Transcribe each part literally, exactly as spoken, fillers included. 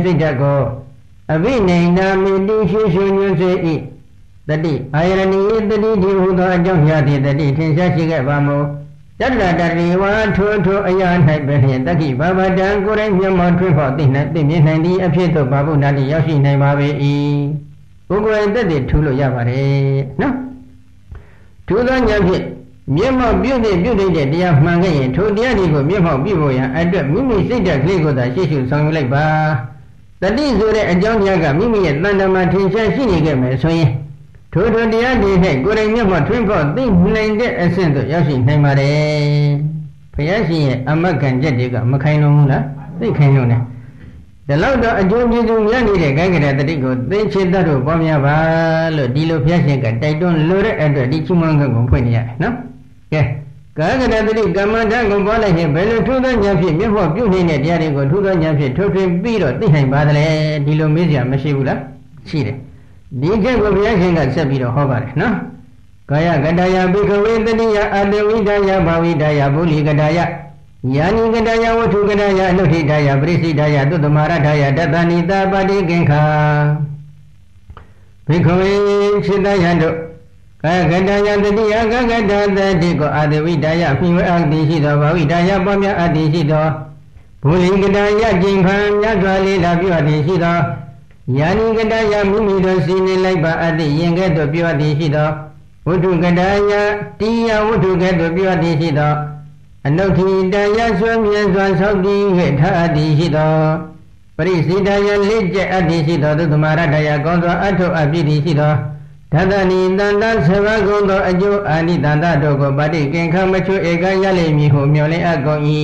စိတ်ဓာတ်ကိုအဘိနိန္ဒာမိတိရှိရှုညွှန်းစေ၏တတိအာယရဏီတတိဒီဟုသောအကြောင်းရာသည့်တတိထင်ရှားရှိခဲ့ပါမို့တတ္တတရိဝါထိုထိုအရာ၌ပဲလျင်တက္ခိဘာဝတံကိုယ်တိုင်မျက်မှောက်ထွန်းဖော်သိနိုင်သိမြင်နိုင်သည့်အဖြစ်သို့ဘာဝနာတိရောက်ရှိနိုင်ပါပေ၏ကိုယ်ကိုယ်တက်တည်ထူလို့ရပါတယ်နော်ထူသောဉာဏ်ဖြင့်မျက်မှောက်ပြုတဲ့ပြုတဲ့တရားမှန်ခဲ့ရင်ထိုတရားတွေကိုမျက်မှောက်ပြုဖို့ရန်အတွက်မိမိစိတ်ဓာတ်ကလေးကိုသာရှေ့ရှုဆောင်ယူလိုက်ပါတတိဆိုတဲ့အကြောင်းတရားကမိမိရဲ့တဏ္ဍာမှာထင်ရှားရှိနေခဲ့မယ်ဆိုရင်ထိုထိုတရားတွေ၌ကိုယ်တိုင်မျက်မှောက်ထွန်းဖော်သိနိုင်တဲ့အဆင့်သို့ရောက်ရှိနိုင်ပါတယ်ဘုရားရှင်ရဲ့အမဂ္ဂံချက်တွေကမခိုင်လုံဘူးလားသိခိုင်လုံတယ်ဒီလောက်တော့အကျိုးကျေးဇူးများနေတဲ့ကာယကတတိကိုသိချင်တတ်လို့ပေါင်းများပါလို့ဒီလိုဘုရားရှင်ကတိုက်တွန်းလိုတဲ့အတွက်ဒီချီးမွမ်းခန့်ကိုဖွင့်နေရတယ်နော်ကဲကာယကတတိကမ္မဋ္ဌာန်းကိုပေါ်လိုက်ရင်ဘယ်လိုထူးသောဉာဏ်ဖြင့်မျက်မှောက်ပြုနေတဲ့တရားတွေကိုထူးသောဉာဏ်ဖြင့်ထုတ်ထွင်းပြီးတော့သိနိုင်ပါသလဲဒီလိုမေးစရာမရှိဘူးလားရှိတယ်ဒီကျက်ကိုဘုရားရှင်ကဆက်ပြီးတော့ဟောပါတယ်နော်ကာယကတယဘိကဝေတတိယအတဝိဒယဘာဝိဒယဗုလိကတယယာနိကတယဝတ္ထုကတယအနုထိတယပရိစိတယသုတ္တမရထယတတဏိတာပတိကင်္ခာဘိကဝေစိတယတို့ကာယကတယတတိယကကတတတိကိုအတဝိဒယမိဝအတ္တိရှိသောဘာဝိဒယပွားများအတ္တိရှိသောဗုလိကတယကျင်ခံမြတ်စွာလေးလာပြုအပ်သည်ရှိသောယာနိကတယမိမိတို့စီနေလိုက်ပါအတ္တိယင်ကဲ့သို့ပြုအပ်သည်ရှိသောဝတ္ထုကတယတိယဝတ္ထုကဲ့သို့ပြုအပ်သည်ရှိသောအနုထိတယဆွေမြဲစွာဆောက်တည်ခဲ့ထားအပ်သည်ရှိသောပရိစိတယလက်ကျက်အပ်သည်ရှိသောသုတ္တမရထယကောင်းသောအထုအပ်သည်ရှိသောဓတ္တနိတန္တဆဘကုံသောအကျိုးအာနိတန္တတို့ကိုပါတိကင်္ခမချွဧကရလိမ့်မည်ဟုမျှော်လင့်အပ်ကုန်၏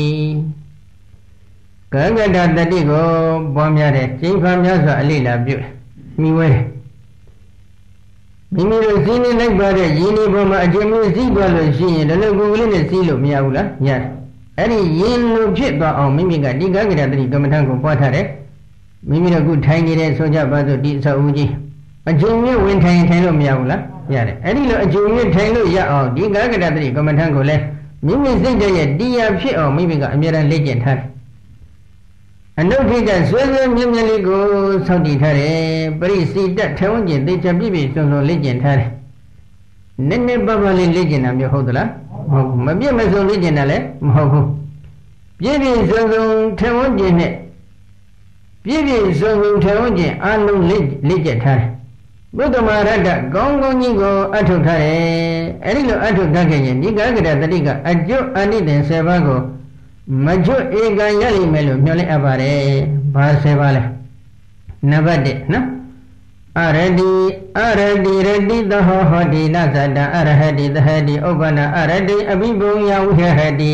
ကာယကတတတိကိုပွားများတဲ့ကျင့်ဖန်များစွာအလိလာပြုမိဝဲမိမိတို့စီးနေလိုက်ပါတဲ့ယင်းဒီပေါ်မှာအကျဉ်းမျိုးစီးသွားလို့ရှိရင်လည်းကိုယ်ကလေးနဲ့စီးလို့မရဘူးလားရတယ်အဲ့ဒီယင်းလို့ဖြစ်သွားအောင်မိမိကဒီကာယကတတတိကမ္မထံကိုပွားထားတယ်မိမိတို့ခုထိုင်နေတဲ့ဆိုကြပါစို့ဒီအဆောက်အဦကြီးအကျဉ်းမျိုးဝင်ထိုင်ထိုင်လို့မရဘူးလားရတယ်အဲ့ဒီလိုအကျဉ်းမျိုးထိုင်လို့ရအောင်ဒီကာယကတတတိကမ္မထံကိုလည်းမိမိစိတ်တည်းရဲ့တရားဖြစ်အောင်မိမိကအမြဲတမ်းလေ့ကျင့်ထားတယ်အနုထိကဆွေးဆွေးမြင့်မြင့်လေးကိုဆောက်တည်ထားတယ်ပရိစိတထဲဝန်းကျင်သိချပြည့်ပြည့်စုံစုံလေ့ကျင့်ထားတယ်နည်းနည်းပါးပါးလေးလေ့ကျင့်တာမျိုးဟုတ်သလားမဟုတ်ဘူးမပြည့်မစုံလေ့ကျင့်တာလည်းမဟုတ်ဘူးပြည့်ပြည့်စုံစုံထဲဝန်းကျင်နဲ့ပြည့်ပြည့်စုံစုံထဲဝန်းကျင်အလုံးလေ့လေ့ကျင့်ထားတယ်ဘုဒ္ဓမာရတ္တကောင်းကောင်းကြီးကိုအထုတ်ထားတယ်အဲ့ဒီလိုအထုတ်ထားခဲ့ရင်ဒီကာယကတတတိကအကျိုးအနိသင်ဆယ်ပါးကိုမချွတ်ဧကံရလိမ့်မယ်လို့မျှော်လင့်အပ်ပါတယ်။ဘာဆယ်ပါလဲ။နံပါတ်တစ်နော်အရတိအရတိရတိသဟောဟောတိနသတ္တအရဟတိသဟတိဥပ္ပနာအရတိအဘိဘုံယဝိဟဟတိ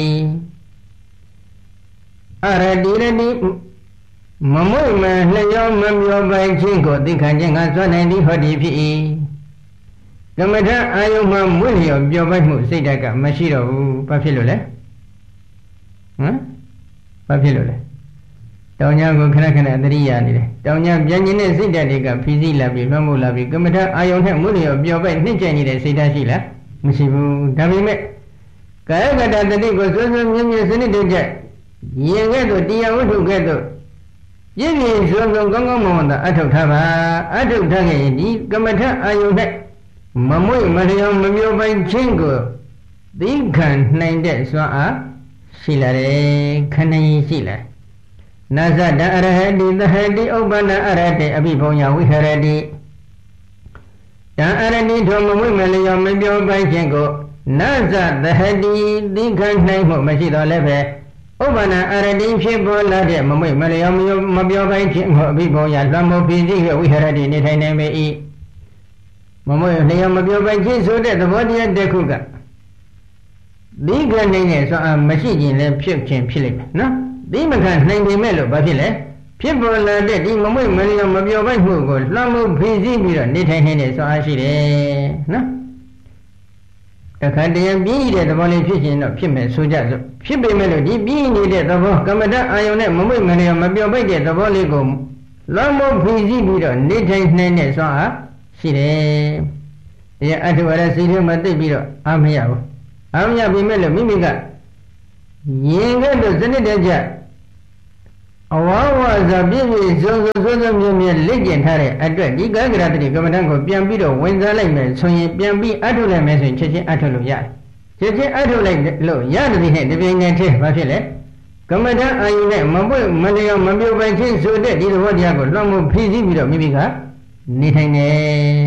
အရတိရတိမမွေ့မလျောမမျောပိုင်ခြင်းကိုသိခံခြင်းကစွမ်းနိုင်သည်ဟောတိဖြစ်၏ကမ္မထအာယုမှမွေ့လျောပျော်ပိုက်မှုစိတ်ဓာတ်ကမရှိတော့ဘူးဘာဖြစ်လို့လဲဟမ်ဘာဖြစ်လို့လဲတောင်ညာကိုခဏခဏသတိရနေတယ်တောင်ညာပြန်ကျင်တဲ့စိတ်ဓာတ်တွေကဖြီးစည်းလာပြီးလွှမ်းမိုးလာပြီးကမ္မထအာယုနဲ့မွေ့လျောပျော်ပိုက်နှိမ့်ကျနေတဲ့စိတ်ဓာတ်ရှိလားမရှိဘူးဒါပေမဲ့ကာယကတတတိကိုစွစွမြင်းမြင်းစနစ်တကျရင်ကဲ့သို့တရားဝတ္ထုကဲ့သို့ပြည့်ပြည့်စုံစုံကောင်းကောင်းမွန်မွန်သာအထုတ်ထားပါအထုတ်ထားခဲ့ရင်ဒီကမ္မထအာယုနဲ့မမွေ့မလျောမမျောပိုင်ခြင်းကိုသိခံနိုင်တဲ့စွမ်းအားရှိလာတယ်ခဏရင်ရှိလာနာဇတအရဟတိသဟတိဥပ္ပနာအရဟတိအဘိဘုံယဝိဟရတိတံအရတိထုံမမွေ့မလျောမပြောပိုင်ခြင်းကိုနာဇသဟတိသိခံနိုင်မှုမရှိတော့လည်းပဲဥပ္ပနာအရတိဖြစ်ပေါ်လာတဲ့မမွေ့မလျောမပြောပိုင်ခြင်းကိုအဘိဘုံယလွန်မိုးဖြစ်စီဝိဟရတိနေထိုင်နေပေ၏မမွေ့လျောမပြောပိုင်ခြင်းဆိုတဲ့သဘောတရားတစ်ခုကဒီကနေ့နဲ့ဆိုအမရှိခြင်းလည်းဖြစ်ခြင်းဖြစ်လိမ့်မယ်နော်ဒီမခံနိုင်ပေမဲ့လို့ဘာဖြစ်လဲဖြစ်ပေါ်လာတဲ့ဒီမမွေ့မလျောမပြောပိုက်မှုကိုလွှမ်းမိုးဖိစီးပြီးတော့နေထိုင်နေတဲ့ဆိုအားရှိတယ်နော်တခါတည်းပြည့်တဲ့သဘောလေးဖြစ်ခြင်းတော့ဖြစ်မယ်ဆိုကြစို့ဖြစ်ပေမဲ့လို့ဒီပြည့်နေတဲ့သဘောကမ္မဋ္ဌအာယုန်နဲ့မမွေ့မလျောမပြောပိုက်တဲ့သဘောလေးကိုလွှမ်းမိုးဖိစီးပြီးတော့နေထိုင်နိုင်တဲ့ဆိုအားရှိတယ်ဒီအထုရစီတွေမသိပြီးတော့အားမရဘူးအမရပြီမဲ့လို့မိမိကရင်ကဲ့သို့စနစ်တကျအဝါဝါဇပြည့်ပြည့်စုံစုံစုံစုံမြဲမြဲလက်ကျင်ထားတဲ့အတွက်ဒီကာကရတတိကမ္မထံကိုပြန်ပြီးတော့ဝင်စားလိုက်မယ်ဆိုရင်ပြန်ပြီးအထုတ်လိုက်မယ်ဆိုရင်ချက်ချင်းအထုတ်လို့ရတယ်ချက်ချင်းအထုတ်လိုက်လို့ရတယ်ဒီနဲ့ဒီပြိုင်နဲ့ထဲဘာဖြစ်လဲကမ္မထံအာယုနဲ့မပွင့်မလျော်မပြုတ်ပိုင်ချင်းဆိုတဲ့ဒီသဘောတရားကိုလွှမ်းမိုးဖြည့်ဆည်းပြီးတော့မိမိကနေထိုင်တယ်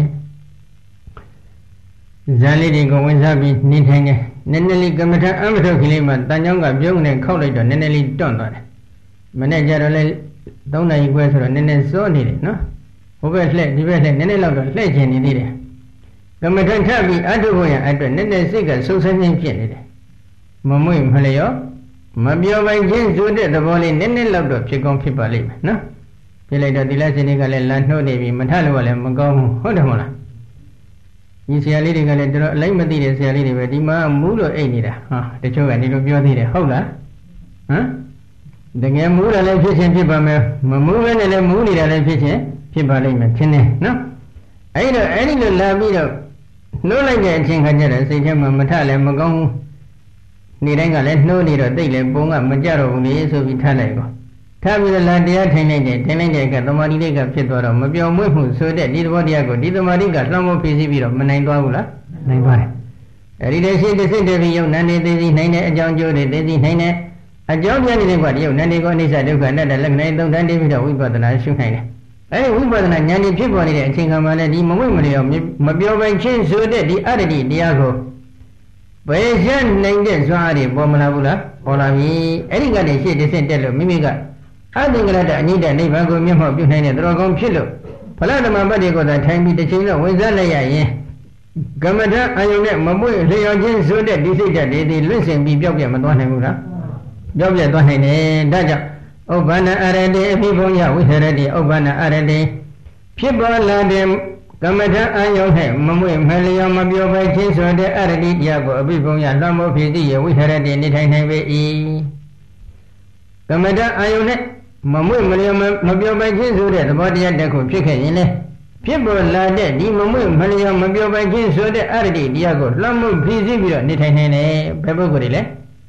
ဇာလေးတွေကိုဝင်စားပြီးနေထိုင်တယ်နည်းနည်းလေးကမ္မထံအမထုတ်ကလေးမှတန်ကြောင်းကပြုံးနေခောက်လိုက်တော့နည်းနည်းလေးတွန့်သွားတယ်မနေ့ကျတော့လေသုံးနာရီခွဲဆိုတော့နည်းနည်းစောနေတယ်နော်ဟိုဘက်လှည့်ဒီဘက်လှည့်နည်းနည်းလောက်တော့လှည့်ချင်နေသေးတယ်ကမ္မထံထပ်ပြီးအထုဖို့ရအတွက်နည်းနည်းစိတ်ကဆုပ်ဆင်းခြင်းဖြစ်နေတယ်မမွေ့မလျော်မပြောပိုင်ခြင်းဆိုတဲ့သဘောလေးနည်းနည်းလောက်တော့ဖြစ်ကောင်းဖြစ်ပါလိမ့်မယ်နော်ဖြစ်လိုက်တော့ဒီလက်စင်တွေကလည်းလမ်းနှုတ်နေပြီမထလို့ကလည်းမကောင်းဘူးဟုတ်တယ်မဟုတ်လားဒီဆရာလေးတွေကလည်းတော်တော်အလိုက်မသိတဲ့ဆရာလေးတွေပဲဒီမှာမူးလို့အိတ်နေတာဟာတချို့ကဒီလိုပြောသေးတယ်ဟုတ်လားဟမ်တကယ်မူးတယ်လည်းဖြစ်ချင်းဖြစ်ပါမယ်မမူးဘဲနဲ့လည်းမူးနေတာလည်းဖြစ်ချင်းဖြစ်ပါလိမ့်မယ်ချင်းနေနော်အဲ့တော့အဲ့ဒီလိုလာပြီးတော့နှိုးလိုက်တဲ့အချိန်ခါကျတော့စိတ်ထဲမှာမထလည်းမကောင်းဘူးနေတိုင်းကလည်းနှိုးနေတော့တိတ်လည်းပုံကမကြတော့ဘူးလေဆိုပြီးထားလိုက်ကောထားပြီးတော့လာတရားထိုင်လိုက်တယ်ထိုင်လိုက်တဲ့အခါသမာဓိလေးကဖြစ်သွားတော့မပြောင်းမွေ့မှုဆိုတဲ့ဒီသဘောတရားကိုဒီသမာဓိကလွှမ်းမိုးဖြည့်ဆည်းပြီးတော့မနိုင်သွားဘူးလားနိုင်သွားတယ်အဲ့ဒီတည်းရှိတဲ့စိတ်တည်းပြီးယုံနာနေသိသိနိုင်တဲ့အကြောင်းကျိုးတွေသိသိနိုင်တဲ့အကြောင်းပြနေတဲ့ကတည်းကယုံနာနေကိုအိဋ္ဌဒုက္ခအနတ္တလက္ခဏာသုံးတန်းတည်းပြီးတော့ဝိပဿနာရှုနိုင်တယ်အဲဒီဝိပဿနာဉာဏ်ကြီးဖြစ်ပေါ်နေတဲ့အချိန်ခါမှာလည်းဒီမဝိမလျော်မပြောပိုင်ချင်းဆိုတဲ့ဒီအတ္တိတရားကိုဘယ်ရှင်းနိုင်တဲ့ဇွားတွေပေါ်မလာဘူးလားပေါ်လာပြီအဲ့ဒီကနေရှေ့တစ်ဆင့်တက်လို့မိမိကအသင်္ကလတ္တအနိဒနိဗ္ဗာန်ကိုမျက်မှောက်ပြုနိုင်တဲ့တော်ကောင်းဖြစ်လို့ဖလားဓမ္မပတ်တွေကိုသာထိုင်ပြီးတစ်ချိန်တော့ဝင်စားလိုက်ရရင်ကမ္မထအာယုန်နဲ့မပွင့်လျော်ခြင်းဆိုတဲ့ဒီစိတ်ဓာတ်တွေဒီလွင့်စင်ပြီးပျောက်ပြတ်မသွားနိုင်ဘူးလားပျောက်ပြတ်သွားနိုင်တယ်ဒါကြောင့်ဥပ္ပန္နအရတေအဖိဘုံယဝိဟရတိဥပ္ပန္နအရတေဖြစ်ပေါ်လာတဲ့ကမ္မထအာယုန်နဲ့မမွေမလျော်မပြောပိုင်ခြင်းဆိုတဲ့အရတိတရားကိုအဖိဘုံယလွှမ်းမိုးဖြစ်သည့်ယဝိဟရတိနေထိုင်နိုင်ပေ၏ကမ္မထအာယုန်နဲ့မမွေမလျော်မပြောပိုင်ခြင်းဆိုတဲ့သဘောတရားတစ်ခုဖြစ်ခဲ့ရင်လေဖြစ်ပေါ်လာတဲ့ဒီမမွေမလျော်မပြောပိုင်ခြင်းဆိုတဲ့အရတိတရားကိုလွှမ်းမိုးဖြစ်ပြီးတော့နေထိုင်နိုင်တယ်ဘယ်ပုဂ္ဂိုလ်တွေလဲ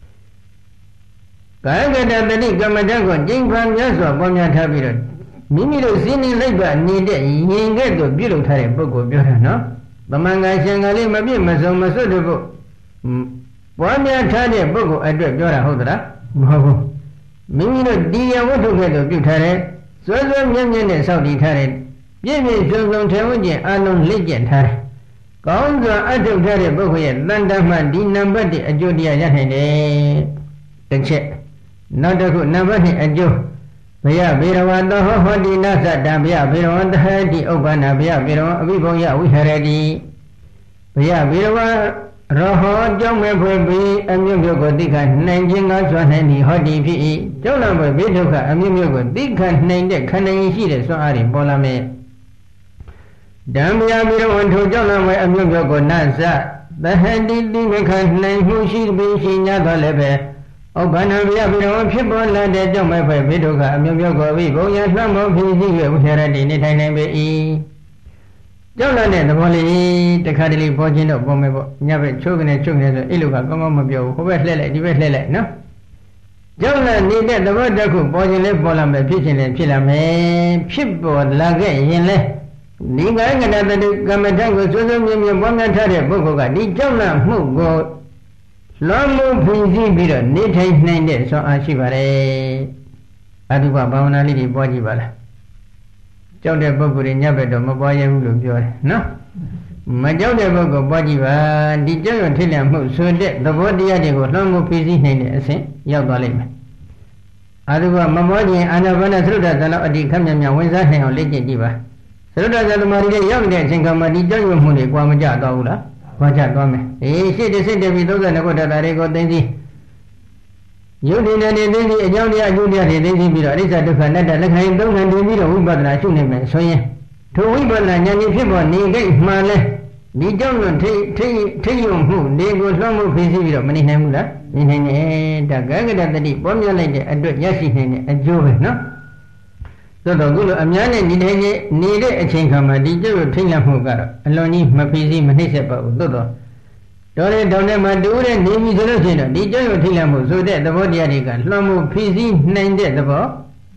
ကာယကတတတိကမ္မထကိုကျင့်ဖန်မြတ်စွာပွားများထားပြီးတော့မိမိတို့စိနေလိုက်ပါနေတဲ့ရင်ကဲ့သို့ပြုလုပ်ထားတဲ့ပုဂ္ဂိုလ်ပြောတာနော်။သမန်ကရှင်ကလေးမပြည့်မစုံမစွတ်တဲ့ဖို့ပွားများထားတဲ့ပုဂ္ဂိုလ်အတွက်ပြောတာဟုတ်သလားမဟုတ်ဘူး။မိမိတို့ဒီရဝတ္ထုကဲ့သို့ပြုထားတဲ့စွဲစွဲမြဲမြဲနဲ့စောင့်တည်ထားတဲ့ပြည့်ပြည့်စုံစုံထေဝကျင်အာလုံးလက်ကျင်ထားတယ်။ကောင်းစွာအထုတ်ထားတဲ့ပုဂ္ဂိုလ်ရဲ့တန်တမှဒီနံပါတ်တစ်အကျိုးတရားရနိုင်တယ်။တစ်ချက်နောက်တစ်ခုနံပါတ်နှစ်အကျိုးဘယဗေရဝတောဟောတိနသတ္တဘယဗေရဝတဟတိဥပ္ပန္နဘယဗေရဝအဘိဘုံယဝိဟရတိဘယဗေရဝရောဟောကြောင့်မဲ့ဖွယ်ပြီးအမြင့်မျိုးကိုသိခနိုင်ခြင်းကားစွာနိုင်သည်ဟောတိဖြစ်၏ကြောင့်လည်းပဲဘေးဒုက္ခအမြင့်မျိုးကိုသိခနိုင်တဲ့ခန္ဓာရှိတဲ့စွမ်းအားတွေပေါ်လာမယ်ဓမ္မယဗေရဝထိုကြောင့်လည်းပဲအမြင့်မျိုးကိုနသသဟတိသိမခနိုင်မှုရှိပြီးရှိ냐တော့လည်းပဲဥပ္ပန္နဗျာဘိရောဖြစ်ပေါ်လာတဲ့ကြောင့်မဲ့ပဲဘေဒုက္ခအမျိုးမျိုးကိုအဘိဘုံရလှမ်းမောဖြစ်ရှိ၍ဝိဟရတိနေထိုင်နိုင်ပေ၏ကြောင့်လည်းတဲ့သဘောလေးတခါတလေပေါ်ခြင်းတော့ပေါ်မယ်ပေါ့ညဘက်ချိုးကနေချုပ်နေဆိုအဲ့လိုကကောင်းကောင်းမပြောဘူးဟိုဘက်လှည့်လိုက်ဒီဘက်လှည့်လိုက်နော်ကြောင့်လည်းနေတဲ့သဘောတစ်ခုပေါ်ခြင်းလည်းပေါ်လာမယ်ဖြစ်ခြင်းလည်းဖြစ်လာမယ်ဖြစ်ပေါ်လာခဲ့ရင်လည်းဒီကံကတတတုကမ္မထကိုစွစွမြဲမြဲပေါ်များထားတဲ့ပုဂ္ဂိုလ်ကဒီကြောင့်လည်းမှုကိုလွန်မှုဖြည့်ဆည်းပြီးတော့နေထိုင်နိုင်တဲ့ဆွမ်းအားရှိပါတယ်အတုပဘာဝနာလေးတွေပွားကြည့်ပါလားကြောက်တဲ့ပုဂ္ဂိုလ်တွေညဘက်တော့မပွားရဘူးလို့ပြောတယ်နော်မကြောက်တဲ့ပုဂ္ဂိုလ်ပွားကြည့်ပါဒီကြောက်ရွံ့ထိတ်လန့်မှုဆိုတဲ့သဘောတရားတွေကိုလွန်မှုဖြည့်ဆည်းနိုင်တဲ့အဆင့်ရောက်သွားလိမ့်မယ်အတုပမပွားခြင်းအာနာပါနသုဒ္ဓဇာလောက်အတိခမ်းမြမြဝင်စားနိုင်အောင်လေ့ကျင့်ကြည့်ပါသုဒ္ဓဇာသမารီတွေရောက်တဲ့အချိန်ကမှဒီကြောက်ရွံ့မှုတွေကြွားမကြတော့ဘူးလားဘာကြသွားမယ်အေးရှေ့တစ်ဆင့်တပြီးသုံးဆယ်နှစ်ခုတတာတွေကိုသိသိယုတ်ဒီနဲ့နေသိသိအကြောင်းတရားအကျိုးတရားတွေသိသိပြီးတော့အရိစ္ဆဒုက္ခအနတ္တလက္ခဏာသုံးခံတည်ပြီးတော့ဝိပဿနာရှုနေမယ်ဆိုရင်ထိုဝိပဿနာဉာဏ်ကြီးဖြစ်ပေါ်နေကြမှလဲဒီကြောင့်လို့ထိထိထိယုံမှုနေကိုလွှမ်းမှုဖြစ်စီပြီးတော့မနေနိုင်ဘူးလားနေနိုင်တယ်ဒါကကတတတိပေါ်မြလိုက်တဲ့အတွက်ရရှိနိုင်တဲ့အကျိုးပဲနော်သို့တော့ခုလိုအများနဲ့နေနေနေတဲ့အချိန်ခါမှာဒီကျုပ်ထိတ်လန့်မှုကတော့အလွန်ကြီးမဖိစီးမနှိမ့်ဆက်ပါဘူးသို့တော့တော်တဲ့တောင်ထဲမှာတူးတဲ့နေပြီဆိုလို့ရှိရင်တော့ဒီကျုပ်ထိတ်လန့်မှုဆိုတဲ့သဘောတရားတွေကလွှမ်းမှုဖိစီးနိုင်တဲ့သဘော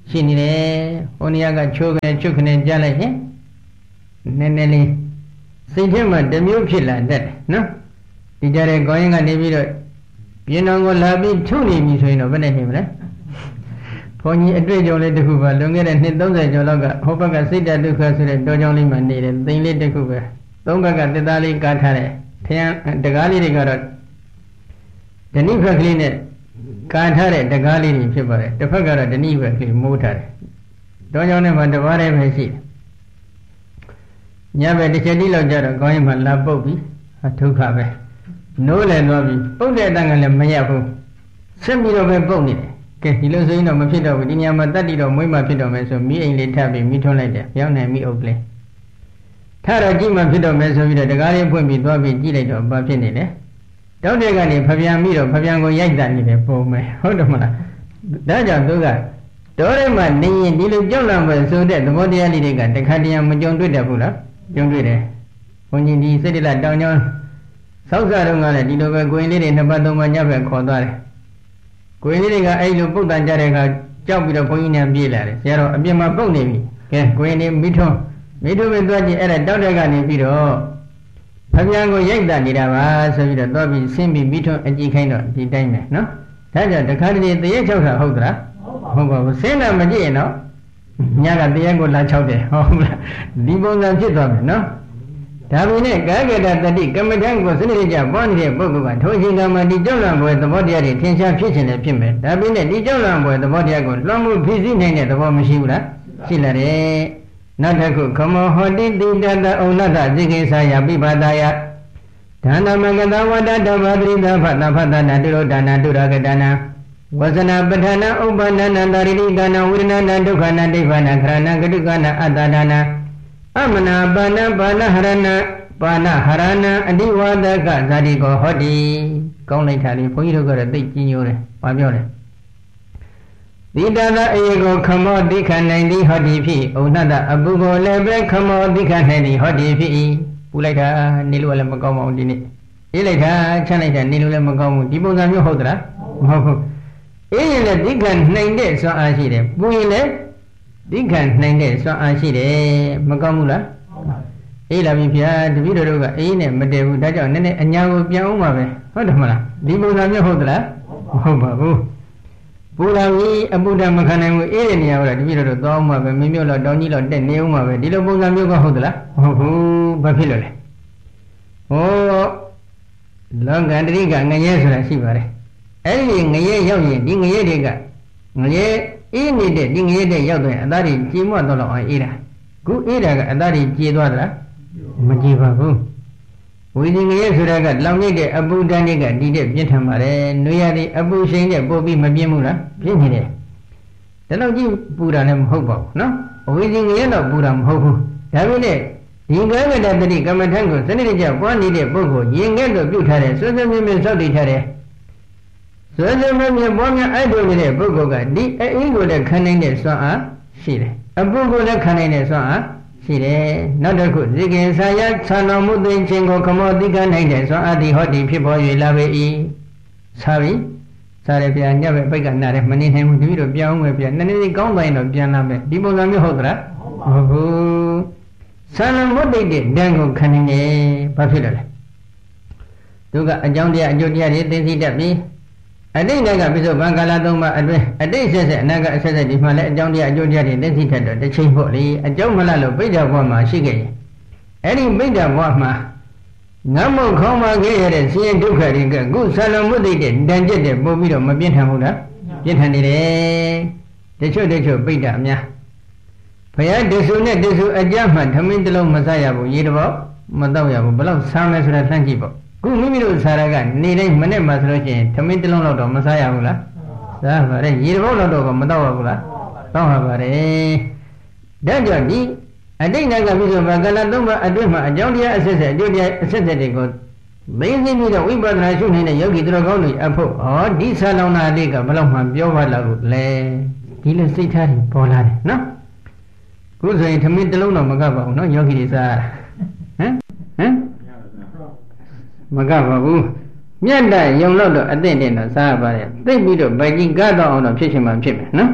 ရှိနေတယ်ဟိုနေရာကချိုးကနေချွတ်ကနေကြားလိုက်ရင်နည်းနည်းလေးစိတ်ထဲမှာတမျိုးဖြစ်လာတတ်တယ်နော်ဒီကြတဲ့ကောင်းရင်ကနေပြီးတော့ပြင်းတော်ကိုလာပြီးထုတ်နေပြီဆိုရင်တော့ဘယ်နဲ့နေမလဲဘုန်းကြီးအတွေ့အကြုံလေးတစ်ခုပါလွန်ခဲ့တဲ့နှစ်သုံးဆယ်ကျော်လောက်ကဟိုဘက်ကစိတ်တဒုက္ခဆိုတဲ့တောကြောင်းလေးမှာနေတယ်သိမ်လေးတစ်ခုပဲသုံးဘက်ကတက်သားလေးကားထားတယ်ထရန်တကားလေးတွေကတော့ဓနိဘက်ကလေးနဲ့ကာထားတဲ့တကားလေးတွေဖြစ်ပါတယ်တစ်ဖက်ကတော့ဓနိဘက်ကလေးမိုးထားတယ်တောကြောင်းထဲမှာတပါးတည်းပဲရှိတယ်ညဘက်တစ်ချက်တိလောက်ကြတော့ခေါင်းရင်မှလာပုတ်ပြီးဒုက္ခပဲနိုးလည်းသွားပြီးပုတ်တဲ့အတန်ကလည်းမရဘူးဆက်ပြီးတော့ပဲပုတ်နေတယ်ကဲဒီလိုဆိုရင်တော့မဖြစ်တော့ဘူးဒီညမှာတတ်တိတော့မွေးမှဖြစ်တော့မယ်ဆိုမိအိမ်လေးထပ်ပြီးမိထွန်းလိုက်တယ်ပြောင်းနေမိအုပ်ကလေးထတော့ကြည့်မှဖြစ်တော့မယ်ဆိုပြီးတော့တကားလေးဖွင့်ပြီးသွားပြီးကြည့်လိုက်တော့ဘာဖြစ်နေလဲတောက်တဲ့ကနေဖပြန်ပြီးတော့ဖပြန်ကိုရိုက်တာနေတယ်ပုံမယ်ဟုတ်တယ်မလားဒါကြောင့်သူကတော်ရဲမှာနေရင်ဒီလိုကြောက်လန့်ပဲဆိုတဲ့သဘောတရားလေးတွေကတခါတည်းမကြုံတွေ့တတ်ဘူးလားကြုံတွေ့တယ်ဘုန်းကြီးဒီစိတ်တလတောင်ကျောင်းဆောက်စားတော့ကလည်းဒီလိုပဲကိုရင်လေးတွေနှစ်ပတ်သုံးပတ်ညဘက်ခေါ်သွားတယ်ကိုရင်လေးတွေကအဲ့လိုပုတ်တန်ကြတဲ့အခါကြောက်ပြီးတော့ဘုန်းကြီးနဲ့ပြေးလာတယ်ဆရာတော်အပြင်မှာပုတ်နေပြီကဲကိုရင်လေးမိထွန်းမိထွန်းပဲသွားကြည့်အဲ့ဒါတောက်တဲ့ကနေပြီးတော့ဖပြန်ကိုရိုက်တာနေတာပါဆိုပြီးတော့သွားပြီးဆင်းပြီးမိထွန်းအကြည့်ခိုင်းတော့ဒီတိုင်းပဲနော်ဒါကြောင့်တခါတည်းတရေချောက်တာဟုတ်သလားဟုတ်ပါဘူးဆင်းတာမကြည့်ရင်တော့ညကတရေကိုလာချောက်တယ်ဟုတ်လားဒီပုံစံဖြစ်သွားမယ်နော်ဒါပေမဲ့ကာယကတတတိကမ္မထံကိုစနစ်ကြပွားနေတဲ့ပုဂ္ဂိုလ်ကထိုချိန်ကမှဒီကြောက်လန့်ပွဲသဘောတရားတွေထင်ရှားဖြစ်ခြင်းလည်းဖြစ်မယ်ဒါပေမဲ့ဒီကြောက်လန့်ပွဲသဘောတရားကိုလွှမ်းမိုးဖြစ်စီနိုင်တဲ့သဘောမရှိဘူးလားရှိလာတယ်နောက်တစ်ခုခမောဟောတိတိတတဩနတဇိကိသာယပိပါဒယဒါနမကတဝတ္တတဗတိတဖတဖတနာတုရောဒါနတုရကတနာဝဇနာပဋ္ဌာနာဥပ္ပန္နနာတာရိတိကနာဝိရဏနာဒုက္ခနာဒိဋ္ဌာနာခရဏဂတုကနာအတ္တဒါနာအမနာပါဏပါဏဟရဏပါဏဟရဏအဓိဝါဒကဇာတိကိုဟောတိကောင်းလိုက်တာလေဘုန်းကြီးတို့ကတော့သိကြီးညိုတယ်ဘာပြောလဲတိတသာအေကိုခမောတိခနိုင်သည်ဟောတိဖြစ်ဩနတအပုကိုလည်းပဲခမောတိခနိုင်သည်ဟောတိဖြစ်ပူလိုက်တာနေလို့လည်းမကောင်းပါဘူးဒီနေ့အေးလိုက်တာချမ်းလိုက်တာနေလို့လည်းမကောင်းဘူးဒီပုံစံမျိုးဟုတ်သလားမဟုတ်ဘူးအေးရင်လည်းတိခနိုင်တဲ့စွမ်းအားရှိတယ်ပူရင်လည်းတိခနိုင်တဲ့စွမ်းအားရှိတယ်မကောင်းဘူးလားအေးလာပြီဗျာတပည့်တော်တို့ကအေးနဲ့မတည့်ဘူးဒါကြောင့်နည်းနည်းအညာကိုပြန်အောင်ပါပဲဟုတ်တယ်မလားဒီပုံစံမျိုးဟုတ်သလားမဟုတ်ပါဘူးပူလာပြီအပူဓာမခံနိုင်ဘူးအေးတဲ့နေရာကတပည့်တော်တို့သွားအောင်ပါပဲမင်းမျိုးတော့တောင်းကြီးတော့တက်နေအောင်ပါပဲဒီလိုပုံစံမျိုးကဟုတ်သလားမဟုတ်ဘူးဘာဖြစ်လို့လဲဟောလောကန္တရိကငရဲဆိုတာရှိပါတယ်အဲ့ဒီငရဲရောက်ရင်ဒီငရဲတွေကငရဲအေးနေတဲ့ဒီငရဲတဲ့ရောက်တဲ့အသားတွေကြေမွတ်တော့အောင်အေးတာခုအေးတာကအသားတွေကြေသွားသလားမကြေပါဘူးဝိဇင်ငရဲဆိုတာကလောင်နေတဲ့အပူဓာတ်တွေကဒီတဲ့ပြင်းထန်ပါတယ်နွေရည်အပူရှိန်နဲ့ပို့ပြီးမပြင်းဘူးလားပြင်းနေတယ်ဒါတော့ကြည့်ပူတာလည်းမဟုတ်ပါဘူးနော်ဝိဇင်ငရဲတော့ပူတာမဟုတ်ဘူးဒါပေမဲ့ဒီကံကတတတိကမ္မထံကိုစနစ်တကျပွားနေတဲ့ပုဂ္ဂိုလ်ရင်ငဲ့လို့ပြုထားတယ်ဆွေးဆွေးမြဲမြဲစောင့်တည်ထားတယ်ဆွေးဆွေးမြဲမြဲပွားများအဲ့လိုနေတဲ့ပုဂ္ဂိုလ်ကဒီအေးကိုလည်းခံနိုင်တဲ့စွမ်းအားရှိတယ်အပုဂ္ဂိုလ်လည်းခံနိုင်တဲ့စွမ်းအားရှိတယ်နောက်တစ်ခုဇိကေသာယဆံတော်မူသိခြင်းကိုခမောတိကနိုင်တဲ့စွမ်းအားဒီဟောဒီဖြစ်ပေါ်၍လာပေ၏သာပြီစားရပြန်ညက်ပဲပိတ်ကနာတယ်မနေနိုင်ဘူးတပည့်တော်ပြောင်းမယ်ပြန်နည်းနည်းကောင်းတိုင်းတော့ပြန်လာမယ်ဒီပုံစံမျိုးဟုတ်သလားဟုတ်ဘူးဆံတော်မူသိတဲ့ဓာတ်ကိုခံနိုင်တယ်ဘာဖြစ်လို့လဲသူကအကြောင်းတရားအကျိုးတရားတွေသိသိတတ်ပြီးအတိတ်ကပြစ္ဆုတ်ဘံကာလသုံးပါအတွင်းအတိတ်ဆက်ဆက်အနာကအဆက်ဆက်ဒီမှာလည်းအကြောင်းတရားအကျိုးတရားတွေသိသိတတ်တော့တစ်ချိန်ဖို့လေအကြောင်းမလားလို့ပိဋကဘဝမှာရှိခဲ့ရင်အဲ့ဒီပိဋကဘဝမှာငတ်မုတ်ခေါင်းပါခဲ့ရတဲ့ဆင်းရဲဒုက္ခတွေကခုဆံတော်မူသိတဲ့တန်ကျက်တဲ့ပို့ပြီးတော့မပြင်းထန်ဘူးလားပြင်းထန်နေတယ်တချို့တချို့ပိဋကအများဘုရားတဆူနဲ့တဆူအကြမှထမင်းတစ်လုံးမစားရဘူးရေတဘောမတော့ရဘူးဘယ်လောက်ဆမ်းလဲဆိုတာလှမ်းကြည့်ပေါ့ခုမိမိတို့စားရကနေတိုင်းမနဲ့မှဆိုလို့ရှိရင်ထမင်းတစ်လုံးလောက်တော့မစားရဘူးလားစားပါတယ်ရေတဘောလောက်တော့မတော့ရဘူးလားတော့ရပါတယ်ဒါကြောင့်ဒီအတိတ်ကပြစ္ဆုတ်ဘဂလသုံးပါအတွင်းမှာအကြောင်းတရားအဆက်ဆက်အကျိုးတရားအဆက်ဆက်တွေကိုသိသိပြီးတော့ဝိပဿနာရှုနေတဲ့ယောဂီသူတော်ကောင်းတွေအဖို့ဟောဒီဆာလောင်နာလေးကဘယ်လောက်မှပြောပါလောက်လဲဒီလိုစိတ်ထားတွေပေါ်လာတယ်နော်ခုဆိုရင်ထမင်းတစ်လုံးတော့မကပ်ပါဘူးနော်ယောဂီတွေစားဟမ်ဟမ်မကပ်ပါဘူးမြတ်တယုံလို့တော့အသင့်တင်တော့စားရပါတယ်သိပြီးတော့ဗိုက်ကြီးကားတော့အောင်တော့ဖြစ်ချင်မှဖြစ်မယ်နော်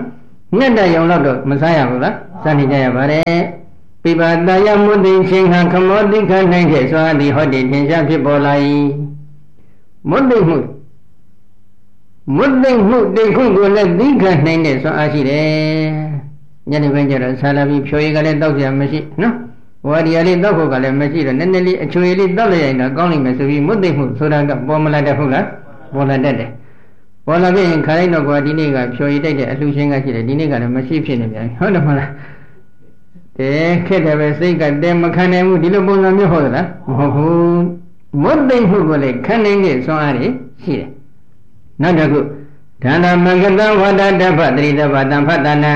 ငှက်တဲ့ရောင်တော့မစားရဘူးလားစားနေကြရပါတယ်ပိပါတယမုသိချင်းဟံခမောတိခနိုင်တဲ့စွာသည်ဟောတိသင်္ချာဖြစ်ပေါ်လာ၏မုသိမှုမုသိမှုတိတ်ခုကိုလည်းသိခနိုင်တဲ့စွာအားရှိတယ်ညနေပိုင်းကျတော့ဆာလာပြီးဖြိုရည်ကလည်းတောက်ကြမရှိနော်ဝါဒီယာလေးတောက်ဖို့ကလည်းမရှိတော့နည်းနည်းလေးအချွေလေးတောက်လိုက်ရင်တော့ကောင်းလိမ့်မယ်ဆိုပြီးမုသိမှုဆိုတာကပေါ်မလာတတ်ဘူးလားပေါ်လာတတ်တယ်ပေါ်လာပြီးရင်ခါလိုက်တော့ကွာဒီနေ့ကဖြိုရည်တိုက်တဲ့အလှရှင်ကရှိတယ်ဒီနေ့ကလည်းမရှိဖြစ်နေပြန်ဟုတ်တယ်မလားတဲခက်တယ်ပဲစိတ်ကတဲမခံနိုင်ဘူးဒီလိုပုံစံမျိုးဟုတ်သလားမဟုတ်ဘူးမုသိမှုကိုလည်းခံနိုင်တဲ့စွမ်းအားတွေရှိတယ်နောက်တစ်ခုဒါနမဂ္ဂတဝါဒတပ္ပတရိတပ္ပတံဖတ်တနာ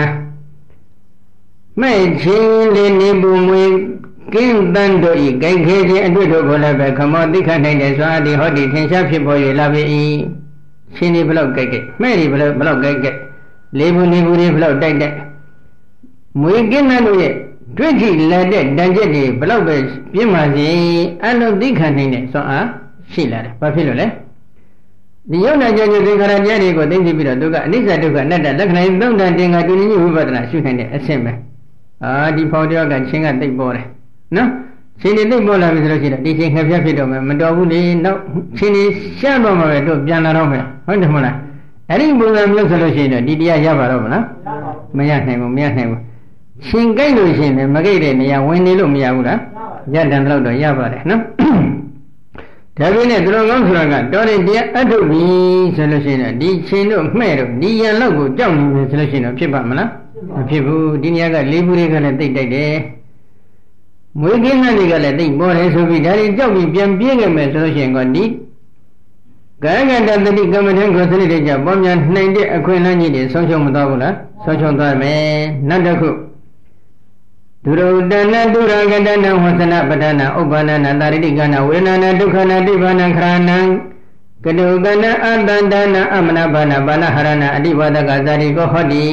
မဲ့ချင်းလေးနေပူမွေကင်းတန်တို့ဤကြိုက်ခဲခြင်းအတွေ့တို့ကိုလည်းပဲခမောသိခနိုင်တဲ့စွမ်းအားတွေဟောဒီထင်ရှားဖြစ်ပေါ်၍လာပြီချင်းဒီဘလောက်ကြိုက်ကြိုက်မဲ့ဒီဘလောက်ဘလောက်ကြိုက်ကြိုက်လေးဘူးနေဘူးတွေဘလောက်တိုက်တိုက်မွေကင်းတန်တို့ရဲ့တွေ့ကြည့်လာတဲ့တန်ချက်တွေဘလောက်ပဲပြင်းပါစေအလုံးသိခံနိုင်တဲ့စွမ်းအားရှိလာတယ်ဘာဖြစ်လို့လဲဒီယုံနာကြခြင်းသင်္ခါရတရားတွေကိုသိသိပြီးတော့သူကအနိစ္စဒုက္ခအနတ္တလက္ခဏာသုံးတန်တင်္ဂါတူညီဝိပဿနာရှုနိုင်တဲ့အဆင့်ပဲအာဒီဖောင်တရားကချင်းကသိပ်ပေါ်တယ်နော်ချင်းတွေသိပ်ပေါ်လာပြီဆိုလို့ရှိရင်ဒီချင်းခက်ပြဖြစ်တော့မယ်မတော်ဘူးလေနောက်ချင်းတွေရှမ်းတော့မှပဲတို့ပြန်လာတော့မယ်ဟုတ်တယ်မဟုတ်လားအဲ့ဒီပုံစံမျိုးဆိုလို့ရှိရင်တော့ဒီတရားရပါတော့မလားမရနိုင်ဘူးမရနိုင်ဘူးရှင်ကြိုက်လို့ရှိရင်မကြိုက်တဲ့နေရာဝင်နေလို့မရဘူးလားရတန်တော့တော့ရပါတယ်နော်ဒါပေမဲ့သူတော်ကောင်းဆိုတာကတော်ရင်တရားအထုတ်ပြီဆိုလို့ရှိရင်ဒီချင်းတို့မှဲ့တို့ဒီရန်လောက်ကိုကြောက်နေမယ်ဆိုလို့ရှိရင်ဖြစ်ပါမလားမဖြစ်ဘူးဒီနေရာကလေးဘူးတွေကလည်းတိတ်တိုက်တယ်မွေးကင်းတဲ့တွေကလည်းတိတ်ပေါ်တယ်ဆိုပြီးဒါတွေကြောက်ပြီးပြန်ပြေးခဲ့မယ်ဆိုလို့ရှိရင်ကဒီကာယကတတတိကမ္မထံကိုစနစ်တကျပေါ်များနိုင်တဲ့အခွင့်အလမ်းကြီးတွေဆုံးရှုံးမသွားဘူးလားဆုံးရှုံးသွားမယ်နောက်တစ်ခုဒုရဒနာဒုရကတနာဝသနာပဒနာဥပ္ပန္နနာတာရိတိကနာဝေဒနာဒုက္ခနာတိဘာနာခရဏံကတုကနာအတန္တနာအမနာဘာနာဘာနာဟရဏအတိဝဒကဇာတိကိုဟောတိ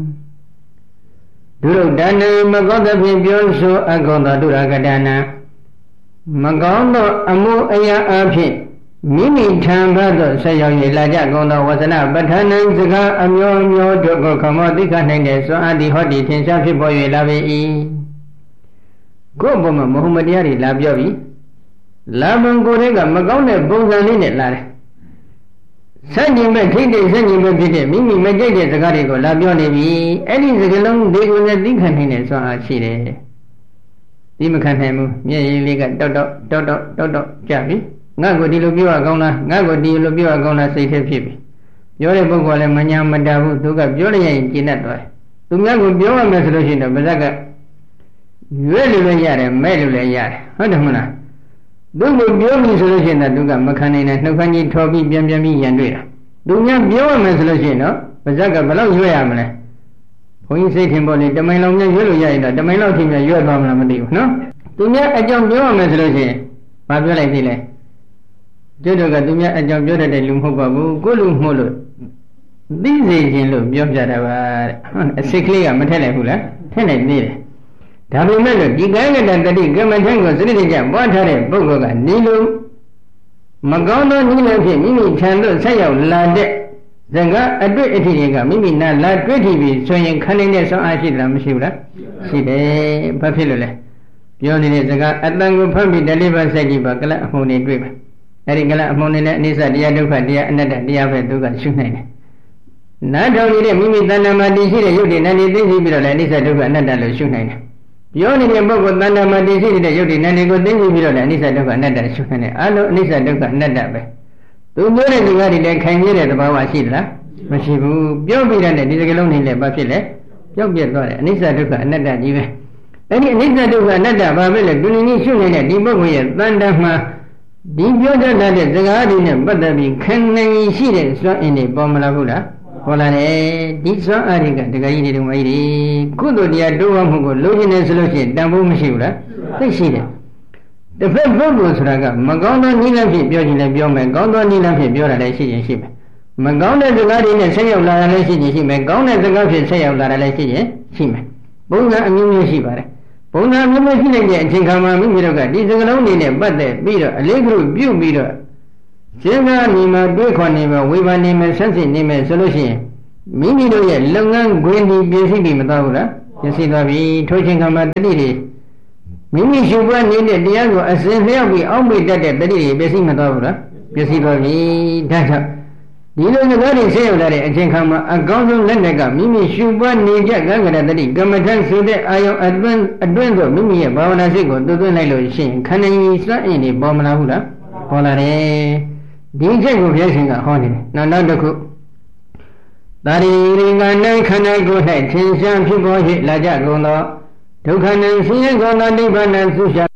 ဒုရဒနာမကောသဖြင့်ပြောဆိုအကောသောဒုရကတနာမကောင်းသောအမှုအရာအဖြစ်မိမိထံဘက်သို့ဆက်ရောက်၍လာကြကုန်သောဝသနာပဋ္ဌာနံစကားအမျိုးမျိုးတို့ကိုခမောသိခနိုင်တဲ့စွမ်းအားဒီဟောဒီထင်ရှားဖြစ်ပေါ်၍လာပေ၏ကိုယ်ဘုံမှာမဟုတ်မတရားတွေလာပြောပြီးလာဘုံကိုယ်တွေကမကောင်းတဲ့ပုံစံလေးနဲ့လာတယ်ဆန့်ကျင်ဘက်ထိတဲ့ဆန့်ကျင်ဘက်ဖြစ်တဲ့မိမိမကြိုက်တဲ့စကားတွေကိုလာပြောနေပြီအဲ့ဒီစကားလုံးတွေကိုလည်းသိခံနိုင်တဲ့စွမ်းအားရှိတယ်ဒီမခံနိုင်ဘူးမျက်ရည်လေးကတောက်တောက်တောက်တောက်တောက်တောက်ကြပြီငါ့ကိုဒီလိုပြောရကောင်းလားငါ့ကိုဒီလိုပြောရကောင်းလားစိတ်ထဲဖြစ်ပြီပြောတဲ့ပုဂ္ဂိုလ်လည်းမညာမတာဘူးသူကပြောလိုက်ရင်ကျဉ်တ်တတ်သွားတယ်သူများကိုပြောရမယ်ဆိုလို့ရှိရင်တော့ပါဇက်ကရွဲ့လို့လည်းရတယ်မဲ့လို့လည်းရတယ်ဟုတ်တယ်မလားသူ့ကိုပြောပြီဆိုလို့ရှိရင်တော့သူကမခံနိုင်တဲ့နှုတ်ခမ်းကြီးထော်ပြီးပြန်ပြန်ပြီးရန်တွေ့တာသူများပြောရမယ်ဆိုလို့ရှိရင်တော့ပါဇက်ကဘယ်လောက်ရွဲ့ရမလဲဘုန်းကြီးစိတ်ထင်ပေါ်လေတမိုင်လောက်များရွဲ့လို့ရရင်တော့တမိုင်လောက်ထိများရွဲ့သွားမလားမသိဘူးနော်သူများအကြောင်းပြောရမယ်ဆိုလို့ရှိရင်ဘာပြောလိုက်သေးလဲကျွတ်တော့ကသူများအကြောင်းပြောတတ်တဲ့လူမဟုတ်ပါဘူးကိုလူမှုလို့သိစေခြင်းလို့ပြောပြတာပါတဲ့အစိတ်ကလေးကမထက်လိုက်ဘူးလားထက်လိုက်သေးတယ်ဒါပေမဲ့လို့ဒီကာယကတတတိကမ္မထံကိုစနစ်တကျပွားထားတဲ့ပုဂ္ဂိုလ်ကနေလို့မကောင်းသောနည်းလည်းဖြစ်မိမိထံသို့ဆက်ရောက်လာတဲ့ဇင်ကအတွေ့အထိတွေကမိမိနာလာတွေ့ထိပြီးဆိုရင်ခန္ဓာနဲ့ဆွမ်းအားရှိသလားမရှိဘူးလားရှိတယ်ဘာဖြစ်လို့လဲပြောနေတဲ့စကားအတန်ကိုဖတ်ပြီးတလေးပါစိုက်ကြည့်ပါကလအမှုတွေတွေ့ပါအဲ့ဒီကလအမှုတွေနဲ့အနိစ္စတရားဒုက္ခတရားအနတ္တတရားပဲသူကရှုနိုင်တယ်နားထောင်နေတဲ့မိမိတဏ္ဍာမှာတည်ရှိတဲ့ယုတ်တိနဲ့သိသိပြီးတော့လည်းအနိစ္စဒုက္ခအနတ္တလို့ရှုနိုင်တယ်ပြောနေတဲ့ပုဂ္ဂိုလ်တဏ္ဍာမှာတည်ရှိတဲ့ယုတ်တိနဲ့ကိုသိသိပြီးတော့လည်းအနိစ္စဒုက္ခအနတ္တရှုနိုင်တယ်အလုံးအနိစ္စဒုက္ခအနတ္တပဲသူပြောတဲ့ဒီကားတွေလည်းခိုင်မြဲတဲ့သဘာဝရှိသလားမရှိဘူးပြောပြတဲ့ဒီစကလုံးတွေလည်းဘာဖြစ်လဲပြောက်ပြက်သွားတယ်အနိစ္စဒုက္ခအနတ္တကြီးပဲအဲ့ဒီအနိစ္စဒုက္ခအနတ္တဘာပဲလဲသူနည်းရှုနေတဲ့ဒီပုဂ္ဂိုလ်ရဲ့တဏ္ဍာမှာဒီပြောတတ်တဲ့စကားတွေနဲ့ပတ်သက်ပြီးခံနိုင်ရှိတဲ့စွမ်းအင်တွေပေါ်မလာဘူးလားပေါ်လာတယ်ဒီစွမ်းအားတွေကတကကြီးတွေတုံးမကြီးတွေကုသိုလ်တရားတိုးဝမှုကိုလိုချင်နေဆိုလို့ရှိရင်တန်ဖိုးမရှိဘူးလားသိရှိတယ်တစ်ဖက်ပုဂ္ဂိုလ်ဆိုတာကမကောင်းသောနည်းလမ်းဖြင့်ပြောချင်လည်းပြောမယ်ကောင်းသောနည်းလမ်းဖြင့်ပြောတာလည်းရှိရင်ရှိမယ်မကောင်းတဲ့စကားတွေနဲ့ဆက်ရောက်လာတာလည်းရှိရင်ရှိမယ်ကောင်းတဲ့စကားဖြင့်ဆက်ရောက်လာတာလည်းရှိရင်ရှိမယ်ပုံစံအမျိုးမျိုးရှိပါတယ်ပုံစံမျိုးမျိုးရှိနေတဲ့အချိန်ခါမှာမိမိတို့ကဒီစကလုံးတွေနဲ့ပတ်သက်ပြီးတော့အလေးကလေးပြုတ်ပြီးတော့ရှင်းကားနေမှာတွေးခေါ်နေမှာဝေဖန်နေမှာဆက်စစ်နေမှာဆိုလို့ရှိရင်မိမိတို့ရဲ့လုပ်ငန်းခွင်ဒီပြည့်စုံပြီမသွားဘူးလားပြည့်စုံသွားပြီထိုးချင်းကမှတတိတွေမိမိရှုပွားနေတဲ့တရားကိုအစဉ်လျောက်ပြီးအောက်မေ့တတ်တဲ့တတိတွေပြည့်စုံမသွားဘူးလားပြည့်စုံသွားပြီဒါကြောင့်ဒီလိုစကားတွေဆက်ရောက်လာတဲ့အချိန်ခါမှာအကောင်းဆုံးလက်နဲ့ကမိမိရှုပွားနေကြကံကရတတိကမ္မထဆိုတဲ့အာယုံအတွင်းအတွင်းသို့မိမိရဲ့ဘာဝနာစိတ်ကိုသွင်းလိုက်လို့ရှိရင်ခန္ဓာကြီးစအင်းတွေပေါ်မလာဘူးလားပေါ်လာတယ်ဒီချက်ကိုဘုရားရှင်ကဟောနေတယ်နောက်နောက်တစ်ခုသာရိရိငါ၌ခန္ဓာကိုယ်၌သင်္ချာဖြစ်ပေါ်၍လာကြကုန်သောဒုက္ခနှင့်ဆင်းရဲကုန်သောနိဗ္ဗာန်သုရှာ